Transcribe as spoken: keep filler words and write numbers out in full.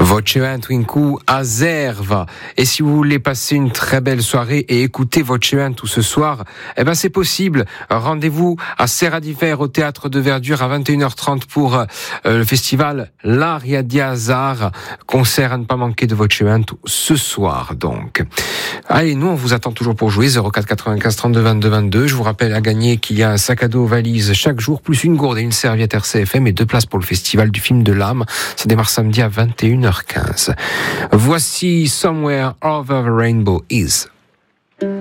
Voceant Winku à Zerva. Et si vous voulez passer une très belle soirée et écouter Voceant tout ce soir, eh ben c'est possible. Rendez-vous à Serra d'Hiver au Théâtre de Verdure à vingt et une heures trente pour euh, le festival L'Aria di Azar. Concert à ne pas manquer de Voceant ce soir donc. Allez, nous on vous attend toujours pour jouer zéro quatre quatre-vingt-quinze trente-deux vingt-deux vingt-deux. Je vous rappelle à gagner qu'il y a un sac à dos valise chaque jour, plus une gourde et une serviette R C F M et deux places pour le festival du film de l'âme. Ça démarre samedi à vingt et une heures quinze. Voici Somewhere Over the Rainbow Is.